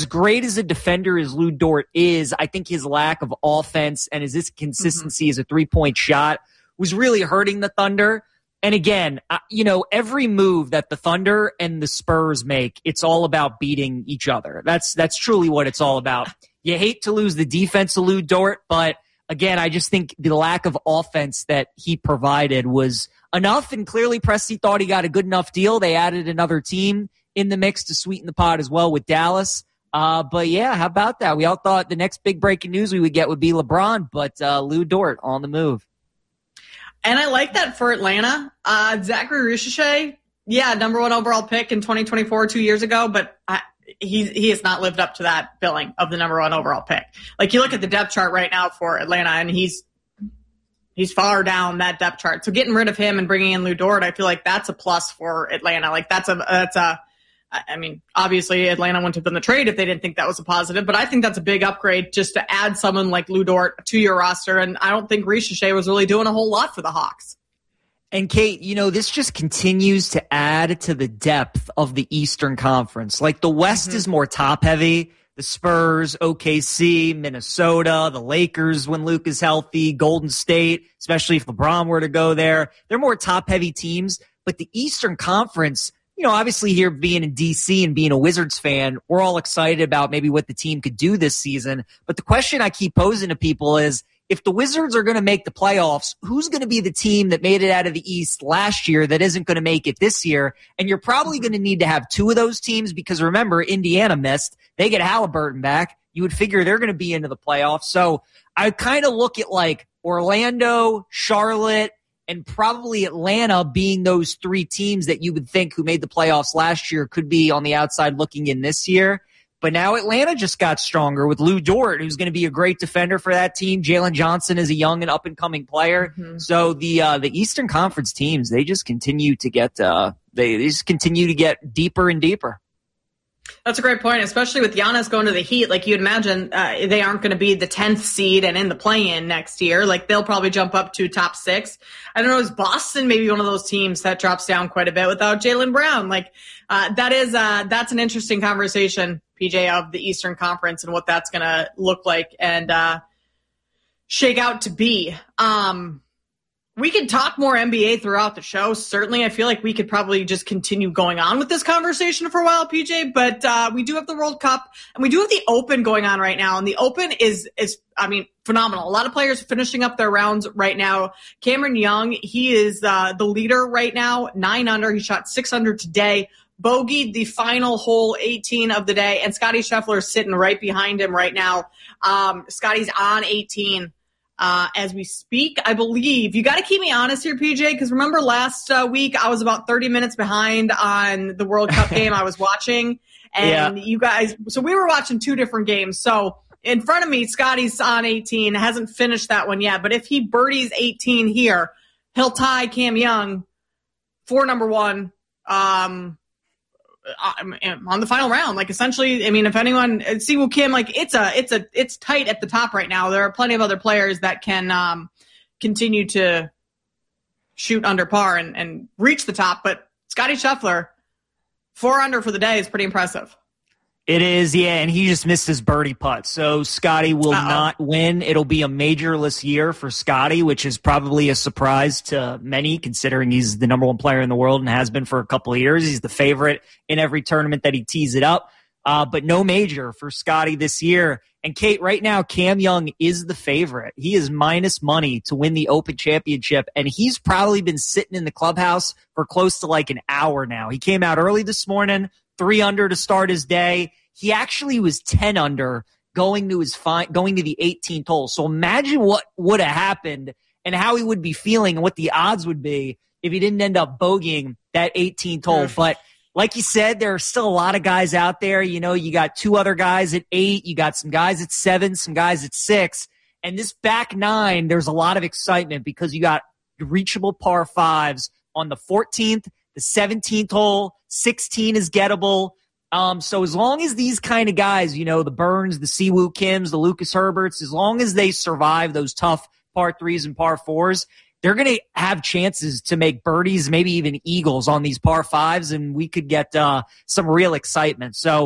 as great as a defender as Lou Dort is, I think his lack of offense and his inconsistency as a three-point shot was really hurting the Thunder. And again, every move that the Thunder and the Spurs make, it's all about beating each other. That's truly what it's all about. You hate to lose the defense of Lou Dort, but again, I just think the lack of offense that he provided was enough, and clearly Presti thought he got a good enough deal. They added another team in the mix to sweeten the pot as well with Dallas. But yeah, how about that? We all thought the next big breaking news we would get would be LeBron, but Lou Dort on the move. And I like that for Atlanta. Zachary Ricochet, number 1 overall pick in 2024, 2 years ago, but he has not lived up to that billing of the number 1 overall pick. Like, you look at the depth chart right now for Atlanta, and he's far down that depth chart. So getting rid of him and bringing in Lou Dort, I feel like that's a plus for Atlanta. Like, obviously Atlanta wouldn't have done the trade if they didn't think that was a positive, but I think that's a big upgrade just to add someone like Lou Dort to your roster. And I don't think Ricochet was really doing a whole lot for the Hawks. And Kate, this just continues to add to the depth of the Eastern Conference. Like, the West is more top heavy. The Spurs, OKC, Minnesota, the Lakers when Luke is healthy, Golden State, especially if LeBron were to go there. They're more top heavy teams, but the Eastern Conference, obviously here being in DC and being a Wizards fan, we're all excited about maybe what the team could do this season. But the question I keep posing to people is, if the Wizards are going to make the playoffs, who's going to be the team that made it out of the East last year that isn't going to make it this year? And you're probably going to need to have 2 of those teams because, remember, Indiana missed. They get Halliburton back. You would figure they're going to be into the playoffs. So I kind of look at like Orlando, Charlotte, and probably Atlanta being those 3 teams that you would think who made the playoffs last year could be on the outside looking in this year. But now Atlanta just got stronger with Lou Dort, who's going to be a great defender for that team. Jalen Johnson is a young and up-and-coming player. Mm-hmm. So the Eastern Conference teams, they just continue to get deeper and deeper. That's a great point, especially with Giannis going to the Heat. Like, you'd imagine they aren't going to be the 10th seed and in the play-in next year. Like, they'll probably jump up to top 6. I don't know, is Boston maybe one of those teams that drops down quite a bit without Jaylen Brown? Like, that's an interesting conversation, PJ, of the Eastern Conference and what that's going to look like and shake out to be. We could talk more NBA throughout the show. Certainly, I feel like we could probably just continue going on with this conversation for a while, PJ, but we do have the World Cup and we do have the Open going on right now. And the Open is phenomenal. A lot of players are finishing up their rounds right now. Cameron Young, he is the leader right now, 9 under. He shot 6 under today. Bogeyed the final hole 18 of the day, and Scottie Scheffler is sitting right behind him right now. Scotty's on 18. As we speak, I believe. You got to keep me honest here, PJ, because remember last week I was about 30 minutes behind on the World Cup game I was watching, and you guys, so we were watching 2 different games. So in front of me, Scotty's on 18, hasn't finished that one yet, but if he birdies 18 here, he'll tie Cam Young for number 1 on the final round. Like, essentially, I mean, if anyone, Siwoo Kim, like, it's tight at the top right now. There are plenty of other players that can continue to shoot under par and reach the top, but Scottie Scheffler, 4 under for the day is pretty impressive. It is, yeah, and he just missed his birdie putt. So Scotty will not win. It'll be a majorless year for Scotty, which is probably a surprise to many, considering he's the number 1 player in the world and has been for a couple of years. He's the favorite in every tournament that he tees it up. But no major for Scotty this year. And Kate, right now, Cam Young is the favorite. He is minus money to win the Open Championship, and he's probably been sitting in the clubhouse for close to like an hour now. He came out early this morning, 3 under to start his day. He actually was 10 under going to the 18th hole. So imagine what would have happened and how he would be feeling and what the odds would be if he didn't end up bogeying that 18th hole. But like you said, there are still a lot of guys out there. You know, you got 2 other guys at 8. You got some guys at 7, some guys at 6. And this back 9, there's a lot of excitement because you got reachable par 5s on the 14th, the 17th hole, 16 is gettable. So as long as these kind of guys, you know, the Burns, the Siwoo Kims, the Lucas Herberts, as long as they survive those tough par 3s and par 4s, they're going to have chances to make birdies, maybe even eagles on these par 5s, and we could get some real excitement. So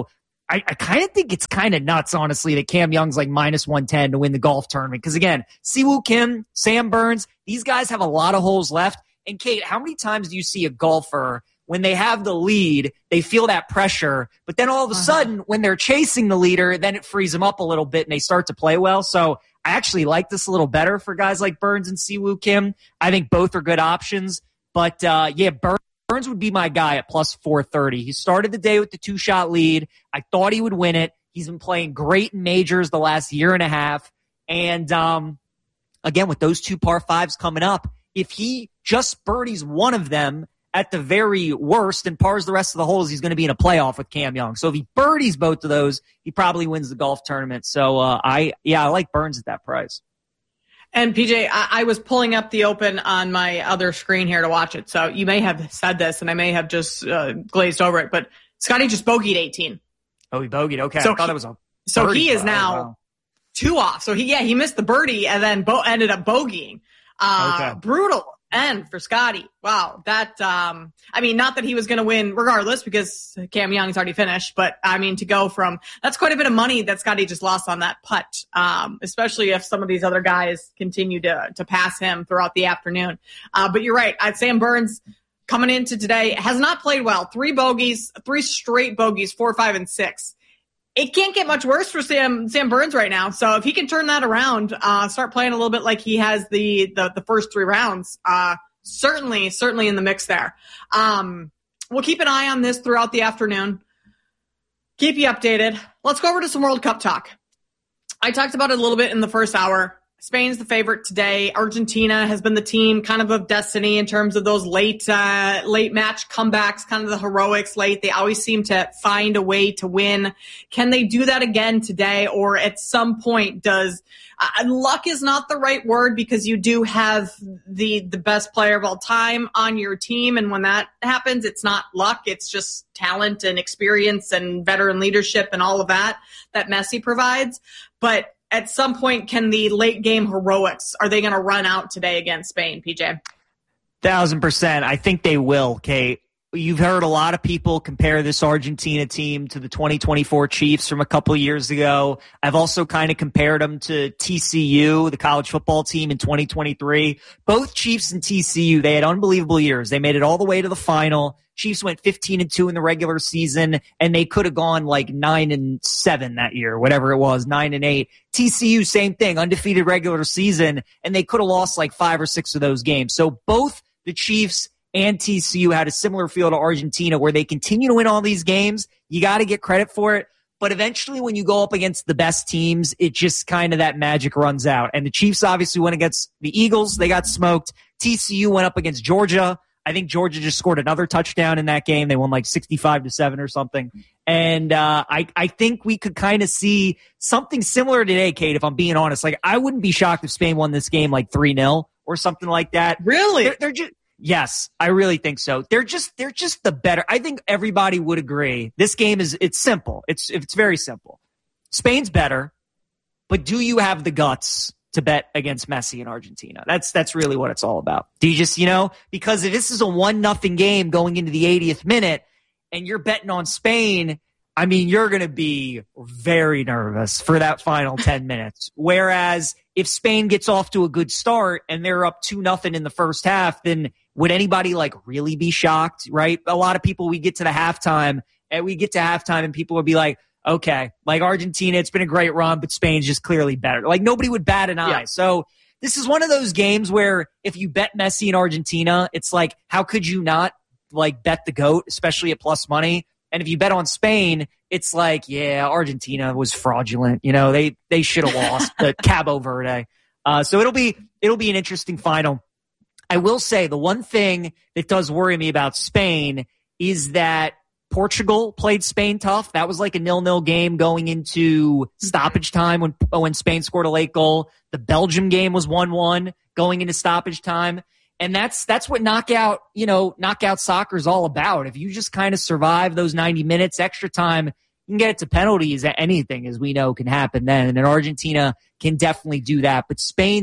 I kind of think it's kind of nuts, honestly, that Cam Young's like -110 to win the golf tournament. Because again, Siwoo Kim, Sam Burns, these guys have a lot of holes left. And Kate, how many times do you see a golfer when they have the lead, they feel that pressure, but then all of a sudden when they're chasing the leader, then it frees them up a little bit and they start to play well. So I actually like this a little better for guys like Burns and Siwoo Kim. I think both are good options. But Burns would be my guy at plus 430. He started the day with the 2-shot lead. I thought he would win it. He's been playing great in majors the last year and a half. And again, with those 2 par 5s coming up, if he just birdies one of them at the very worst and pars the rest of the holes, he's going to be in a playoff with Cam Young. So if he birdies both of those, he probably wins the golf tournament. So I like Burns at that price. And PJ, I was pulling up the Open on my other screen here to watch it. So you may have said this, and I may have just glazed over it, but Scotty just bogeyed 18. Oh, he bogeyed. Okay, so I thought it was a. So he is now 2 off. So he missed the birdie and then ended up bogeying. Brutal end for Scotty. Wow. That, not that he was going to win regardless because Cam Young's already finished, but to go from, that's quite a bit of money that Scotty just lost on that putt. Especially if some of these other guys continue to pass him throughout the afternoon. But you're right. Sam Burns coming into today has not played well. 3 bogeys, 3 straight bogeys, 4, 5, and 6. It can't get much worse for Sam Burns right now. So if he can turn that around, start playing a little bit like he has the first 3 rounds, certainly in the mix there. We'll keep an eye on this throughout the afternoon. Keep you updated. Let's go over to some World Cup talk. I talked about it a little bit in the first hour. Spain's the favorite today. Argentina has been the team kind of destiny in terms of those late match comebacks, kind of the heroics late. They always seem to find a way to win. Can they do that again today? Or at some point luck is not the right word because you do have the best player of all time on your team. And when that happens, it's not luck. It's just talent and experience and veteran leadership and all of that Messi provides. But at some point, can the late game heroics, are they going to run out today against Spain, PJ? 1,000%. I think they will, Kate. You've heard a lot of people compare this Argentina team to the 2024 Chiefs from a couple of years ago. I've also kind of compared them to TCU, the college football team in 2023. Both Chiefs and TCU, they had unbelievable years. They made it all the way to the final. Chiefs went 15-2 in the regular season, and they could have gone like 9-7 that year, whatever it was, 9-8. TCU, same thing, undefeated regular season, and they could have lost like 5 or 6 of those games. So both the Chiefs and TCU had a similar feel to Argentina where they continue to win all these games. You got to get credit for it. But eventually when you go up against the best teams, it just kind of that magic runs out. And the Chiefs obviously went against the Eagles. They got smoked. TCU went up against Georgia. I think Georgia just scored another touchdown in that game. They won like 65-7 or something. And I think we could kind of see something similar today, Kate, if I'm being honest. Like, I wouldn't be shocked if Spain won this game like 3-0 or something like that. Really? They're just, yes, I really think so. They're just the better. I think everybody would agree. This game it's simple. It's very simple. Spain's better, but do you have the guts to bet against Messi in Argentina? That's really what it's all about. Do you just, because if this is a 1-0 game going into the 80th minute and you're betting on Spain, I mean, you're going to be very nervous for that final 10 minutes. Whereas if Spain gets off to a good start and they're up 2-0 in the first half, then would anybody like really be shocked, right? A lot of people, we get to halftime and people would be like, okay, like Argentina, it's been a great run, but Spain's just clearly better. Like nobody would bat an eye. Yeah. So this is one of those games where if you bet Messi in Argentina, it's like, how could you not like bet the GOAT, especially at plus money? And if you bet on Spain, it's like, yeah, Argentina was fraudulent. They should have lost to Cabo Verde. So it'll be an interesting final. I will say the one thing that does worry me about Spain is that Portugal played Spain tough. That was like a 0-0 game going into stoppage time when Spain scored a late goal. The Belgium game was 1-1 going into stoppage time. And that's what knockout soccer is all about. If you just kind of survive those 90 minutes, extra time, you can get it to penalties. Anything, as we know, can happen then. And Argentina can definitely do that. But Spain,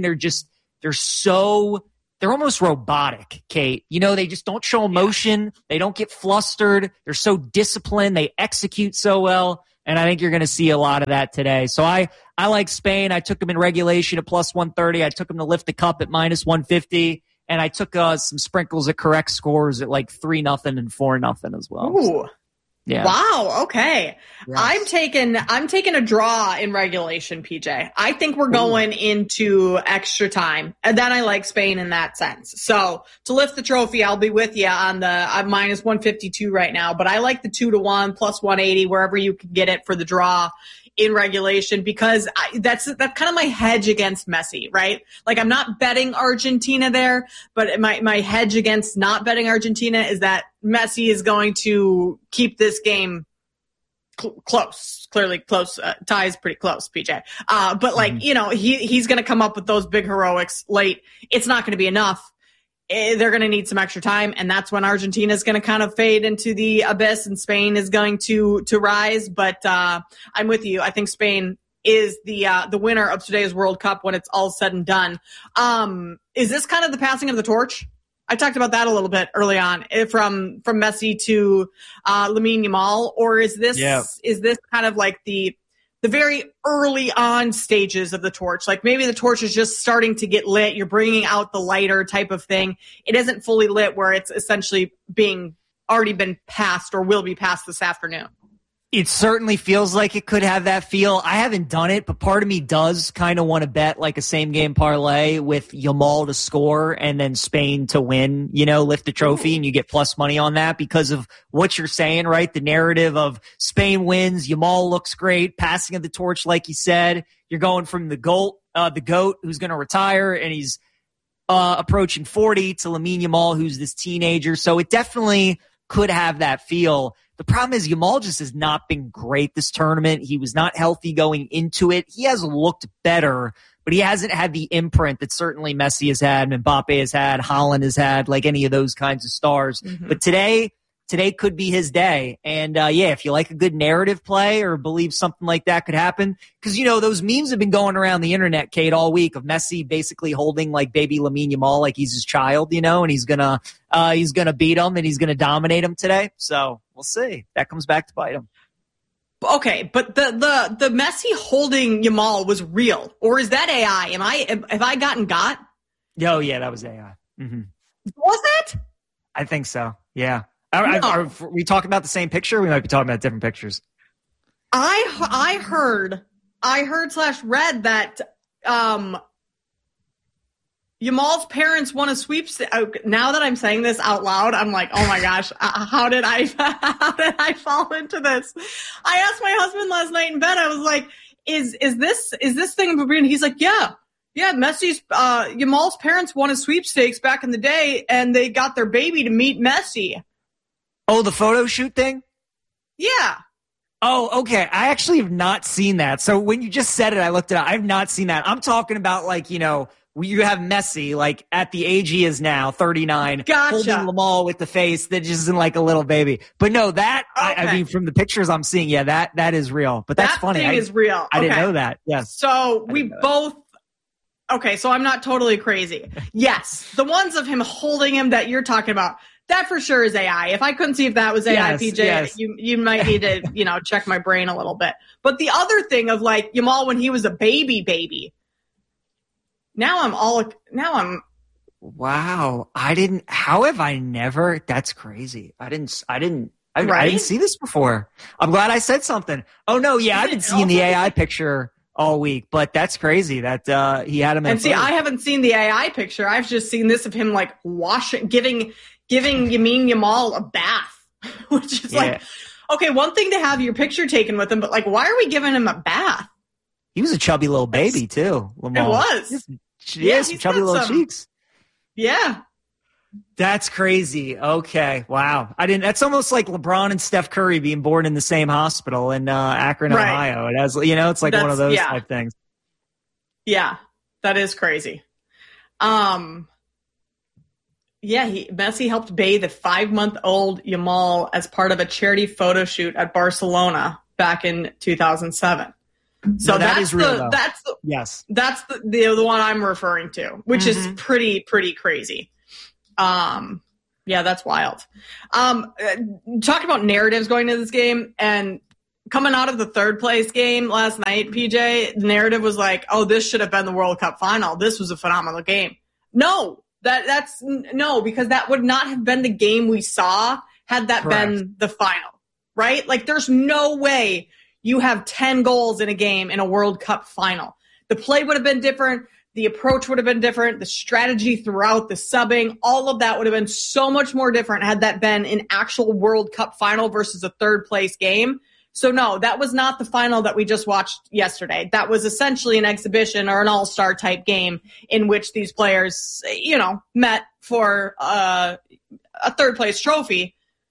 they're almost robotic, Kate. They just don't show emotion. They don't get flustered. They're so disciplined. They execute so well. And I think you're going to see a lot of that today. So I like Spain. I took them in regulation at plus 130. I took them to lift the cup at minus 150. And I took some sprinkles at correct scores at like 3-0 and 4-0 as well. Ooh. Yeah. Wow. Okay. Yes. I'm taking a draw in regulation, PJ. I think we're going into extra time, and then I like Spain in that sense. So to lift the trophy, I'll be with you on the minus 152 right now, but I like the 2-1 plus 180 wherever you can get it for the draw in regulation, because that's kind of my hedge against Messi, right? Like, I'm not betting Argentina there, but my hedge against not betting Argentina is that Messi is going to keep this game close. Clearly close. Tie is pretty close, PJ. But like, he's going to come up with those big heroics late. It's not going to be enough. They're going to need some extra time, and that's when Argentina is going to kind of fade into the abyss, and Spain is going to rise. But I'm with you. I think Spain is the winner of today's World Cup when it's all said and done. Is this kind of the passing of the torch? I talked about that a little bit early on, from Messi to Lamine Yamal, or is this kind of like the very early on stages of the torch? Like, maybe the torch is just starting to get lit. You're bringing out the lighter type of thing. It isn't fully lit where it's essentially already been passed or will be passed this afternoon. It certainly feels like it could have that feel. I haven't done it, but part of me does kind of want to bet like a same game parlay with Yamal to score and then Spain to win, lift the trophy, and you get plus money on that because of what you're saying, right? The narrative of Spain wins, Yamal looks great, passing of the torch, like you said. You're going from the GOAT who's going to retire, and he's approaching 40, to Lamine Yamal, who's this teenager. So it definitely could have that feel. The problem is Yamal just has not been great this tournament. He was not healthy going into it. He has looked better, but he hasn't had the imprint that certainly Messi has had, Mbappe has had, Haaland has had, like any of those kinds of stars. Mm-hmm. But today could be his day. And if you like a good narrative play or believe something like that could happen, because those memes have been going around the internet, Kate, all week, of Messi basically holding like baby Lamine Yamal like he's his child, and he's gonna beat him and he's gonna dominate him today. So we'll see. That comes back to bite him. Okay, but the Messi holding Yamal was real, or is that AI? Have I gotten got? Oh yeah, that was AI. Mm-hmm. Was it? I think so. Yeah. Are we talking about the same picture? We might be talking about different pictures. I heard / read that Yamal's parents won a sweepstakes. Now that I'm saying this out loud, I'm like, oh my gosh, how did I fall into this? I asked my husband last night in bed. I was like, is this thing? And he's like, yeah. Messi's Yamal's parents won a sweepstakes back in the day, and they got their baby to meet Messi. Oh, the photo shoot thing? Yeah. Oh, okay. I actually have not seen that. So when you just said it, I looked it up. I've not seen that. I'm talking about like, you have Messi like at the age he is now, 39, gotcha, holding Yamal with the face that just isn't like a little baby. But no, that, okay. I mean, from the pictures I'm seeing, that is real. But that's funny. That thing is real. I didn't know that. Yes. So we both. Okay, so I'm not totally crazy. Yes, the ones of him holding him that you're talking about, that for sure is AI. If I couldn't see if that was AI, PJ, yes. You might need to, check my brain a little bit. But the other thing of like Yamal when he was a baby. Now I'm. Wow, how have I never? That's crazy. I didn't see this before. I'm glad I said something. Oh no, yeah, I've been seeing the AI picture all week, but that's crazy that he had him. And see, I haven't seen the AI picture. I've just seen this of him like giving Lamine Yamal a bath, which is like, okay, one thing to have your picture taken with him, but like, why are we giving him a bath? He was a chubby little baby too, Yamal. It was. Some chubby little cheeks. Yeah. That's crazy. Okay. Wow. That's almost like LeBron and Steph Curry being born in the same hospital in Akron, right. Ohio. It has, it's like one of those type things. Yeah. That is crazy. Messi helped bathe a 5-month-old Yamal as part of a charity photo shoot at Barcelona back in 2007. So that is real. That's the one I'm referring to, which is pretty crazy. That's wild. Talk about narratives going into this game, and coming out of the third place game last night, PJ, the narrative was like, oh, this should have been the World Cup final. This was a phenomenal game. No, that's no, because that would not have been the game we saw had that been the final, right? Like, there's no way you have 10 goals in a game in a World Cup final. The play would have been different. The approach would have been different. The strategy throughout, the subbing, all of that would have been so much more different had that been an actual World Cup final versus a third place game. So no, that was not the final that we just watched yesterday. That was essentially an exhibition or an all-star type game in which these players, met for a third place trophy.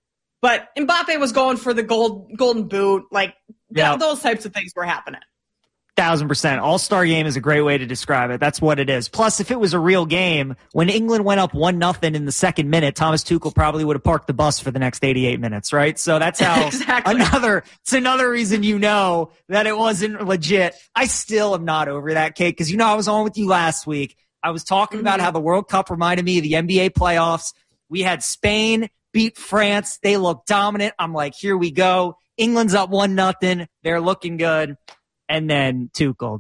But Mbappe was going for the golden boot. Like, those types of things were happening. 1,000%. All-star game is a great way to describe it. That's what it is. Plus, if it was a real game, when England went up 1-0 in the second minute, Thomas Tuchel probably would have parked the bus for the next 88 minutes, right? So that's how exactly. It's another reason that it wasn't legit. I still am not over that, Kate, because I was on with you last week. I was talking about how the World Cup reminded me of the NBA playoffs. We had Spain beat France. They looked dominant. I'm like, here we go. England's up 1-0. They're looking good. And then Tuchel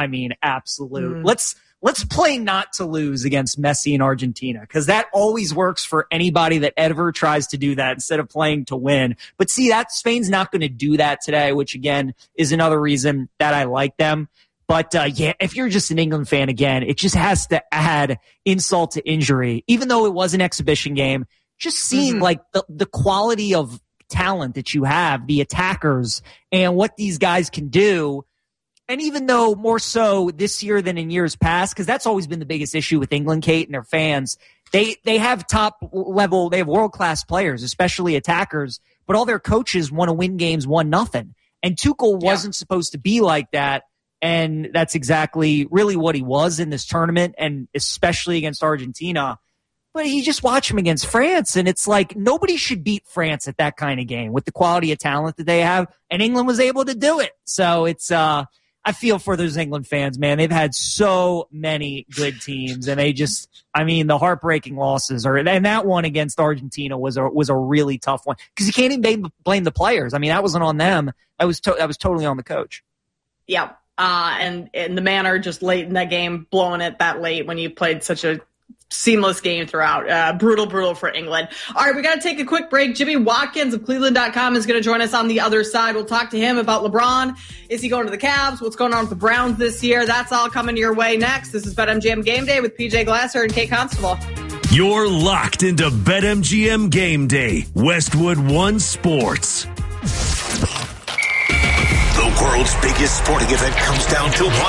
absolute. Let's play not to lose against Messi and Argentina, because that always works for anybody that ever tries to do that instead of playing to win. But see, that Spain's not going to do that today, which again is another reason that I like them. But if you're just an England fan, again, it just has to add insult to injury. Even though it was an exhibition game, just seeing like the quality of talent that you have, the attackers, and what these guys can do. And even though more so this year than in years past, because that's always been the biggest issue with England, Kate, and their fans, they have top level, they have world-class players, especially attackers, but all their coaches want to win games 1-0. And Tuchel wasn't supposed to be like that, and that's exactly really what he was in this tournament, and especially against Argentina. But you just watch him against France, and it's like nobody should beat France at that kind of game with the quality of talent that they have, and England was able to do it. So it's I feel for those England fans, man. They've had so many good teams, and the heartbreaking losses and that one against Argentina was a really tough one, because you can't even blame the players. I mean, that wasn't on them. That was totally on the coach. Yeah. And the manner just late in that game, blowing it that late when you played such a seamless game throughout. Brutal for England. All right, we got to take a quick break. Jimmy Watkins of Cleveland.com is going to join us on the other side. We'll talk to him about LeBron. Is he going to the Cavs? What's going on with the Browns this year? That's all coming your way next. This is BetMGM Game Day with PJ Glasser and Kate Constable. You're locked into BetMGM Game Day, Westwood One Sports. The world's biggest sporting event comes down to one